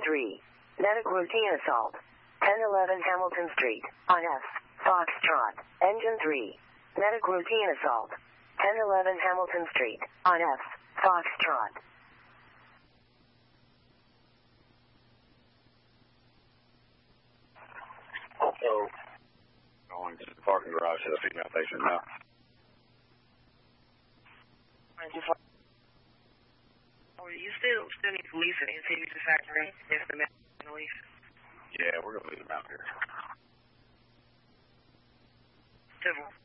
3. Medic routine assault. 1011 Hamilton Street, on F. Foxtrot. Engine 3. Medic routine assault. 1011 Hamilton Street, on F. Foxtrot. Also, going to the parking garage to the female patient now. You still need police and NCB to factor in if the man leave? Yeah, we're going to leave them out here. Civil.